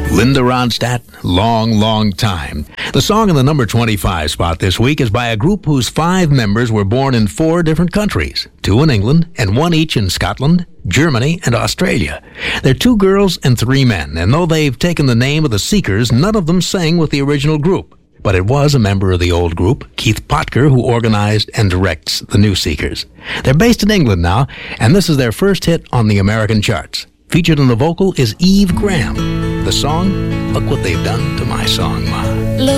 Linda Ronstadt, Long, Long Time. The song in the number 25 spot this week is by a group whose 5 members were born in 4 different countries, 2 in England and 1 each in Scotland, Germany, and Australia. They're 2 girls and 3 men, and though they've taken the name of the Seekers, none of them sang with the original group. But it was a member of the old group, Keith Potker, who organized and directs the new Seekers. They're based in England now, and this is their first hit on the American charts. Featured on the vocal is Eve Graham. The song, Look What They've Done to My Song, Ma.